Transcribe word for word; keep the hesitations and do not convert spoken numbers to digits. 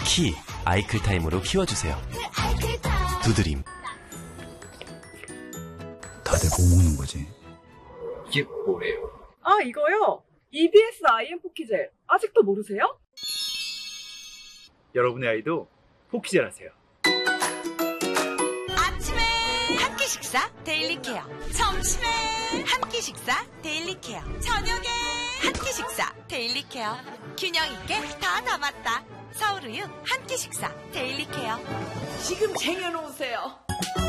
키 아이클타임으로 키워주세요. 두드림. 다들 뭐 먹는 거지? 이게 뭐래요? 아, 이거요? 이비에스 아이엠 포키젤. 아직도 모르세요? 여러분의 아이도 포키젤 하세요. 아침에 한 끼 식사 데일리 케어. 점심에 한 끼 식사 데일리 케어. 저녁에 한 끼 식사 데일리 케어. 균형 있게 다 담았다. 서울우유 한 끼 식사 데일리 케어. 지금 쟁여놓으세요.